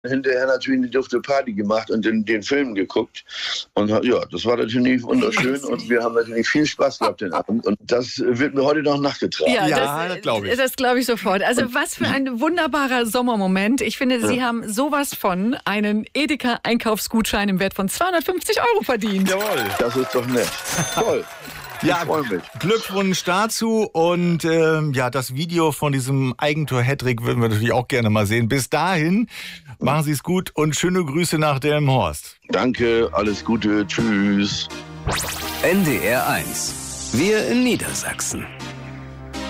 Hinterher natürlich eine dufte Party gemacht und den Film geguckt. Und ja, das war natürlich wunderschön und wir haben natürlich viel Spaß gehabt den Abend. Und das wird mir heute noch nachgetragen. Ja, das glaube ich. Das glaube ich sofort. Also was für ein wunderbarer Sommermoment. Ich finde, Sie haben sowas von einen Edeka-Einkaufsgutschein im Wert von 250 € verdient. Jawohl. Das ist doch nett. Toll. Ja, Glückwunsch dazu und das Video von diesem Eigentor-Hattrick würden wir natürlich auch gerne mal sehen. Bis dahin, machen Sie es gut und schöne Grüße nach Delmenhorst. Danke, alles Gute, tschüss. NDR 1, wir in Niedersachsen.